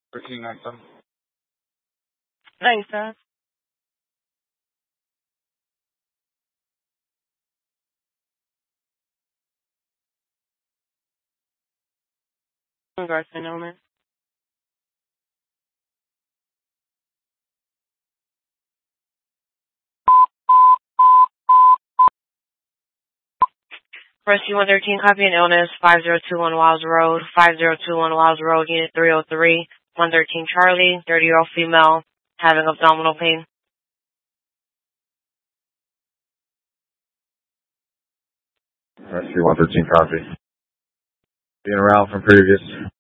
1397. Thanks, sir. In regards to illness. Rescue 113, copy an illness, 5021 Wiles Road, 5021 Wiles Road, Unit 303, 113 Charlie, 30-year-old female, having abdominal pain. Rescue 113 copy. Being around from previous.